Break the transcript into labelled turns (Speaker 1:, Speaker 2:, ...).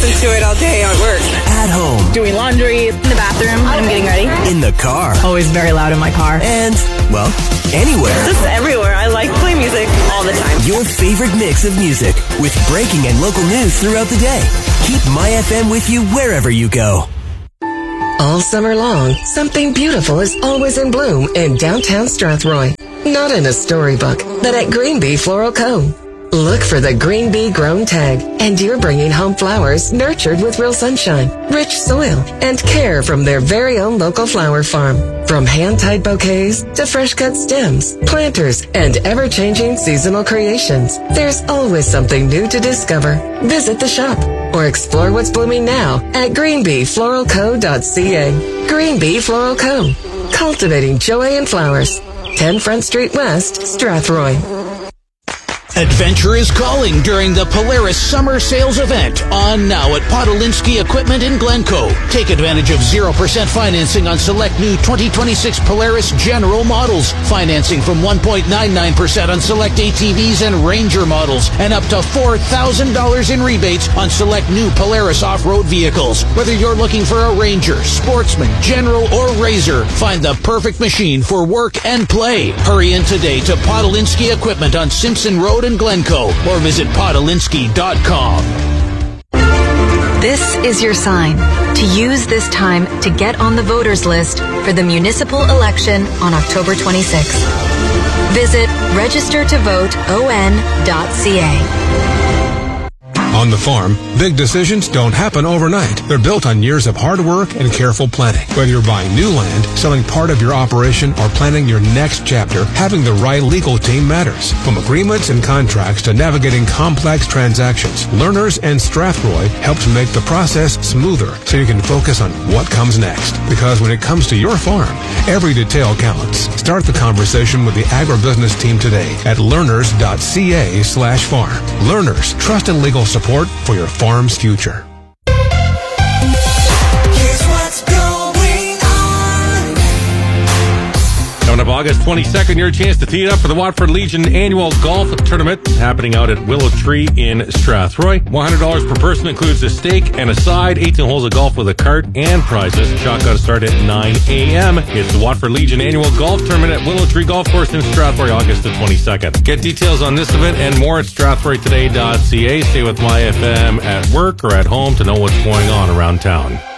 Speaker 1: listen to it all day at work.
Speaker 2: At home.
Speaker 3: Doing laundry. In the bathroom when I'm getting ready.
Speaker 2: In the car.
Speaker 3: Always very loud in my car.
Speaker 2: And, well, anywhere.
Speaker 1: Just everywhere. I like to play music all the time.
Speaker 2: Your favorite mix of music with breaking and local news throughout the day. Keep My FM with you wherever you go.
Speaker 4: All summer long, something beautiful is always in bloom in downtown Strathroy. Not in a storybook, but at Green Bee Floral Co. Look for the Green Bee Grown tag, and you're bringing home flowers nurtured with real sunshine, rich soil, and care from their very own local flower farm. From hand-tied bouquets to fresh-cut stems, planters, and ever-changing seasonal creations, there's always something new to discover. Visit the shop or explore what's blooming now at greenbeefloralco.ca. Green Bee Floral Co. Cultivating joy in flowers. 10 Front Street West, Strathroy.
Speaker 5: Adventure is calling during the Polaris Summer Sales Event on now at Podolinsky Equipment in Glencoe. Take advantage of 0% financing on select new 2026 Polaris General models. Financing from 1.99% on select ATVs and Ranger models. And up to $4,000 in rebates on select new Polaris off-road vehicles. Whether you're looking for a Ranger, Sportsman, General, or Razor, find the perfect machine for work and play. Hurry in today to Podolinsky Equipment on Simpson Road in Glencoe or visit podolinsky.com.
Speaker 6: This is your sign to use this time to get on the voters list for the municipal election on October 26th. Visit registertovoteon.ca.
Speaker 7: On the farm, big decisions don't happen overnight. They're built on years of hard work and careful planning. Whether you're buying new land, selling part of your operation, or planning your next chapter, having the right legal team matters. From agreements and contracts to navigating complex transactions, Learners and Strathroy helps make the process smoother so you can focus on what comes next. Because when it comes to your farm, every detail counts. Start the conversation with the agribusiness team today at learners.ca/farm. Learners, trust and legal support for your farm's future.
Speaker 8: Here's what's going on.
Speaker 9: Coming up August 22nd, your chance to tee it up for the Watford Legion annual golf tournament happening out at Willow Tree in Strathroy. $100 per person includes a steak and a side, 18 holes of golf with a cart, and prizes. Shot got to start at 9 a.m. It's the Watford Legion annual golf tournament at Willow Tree Golf Course in Strathroy, August the 22nd. Get details on this event and more at strathroytoday.ca. Stay with My FM at work or at home to know what's going on around town.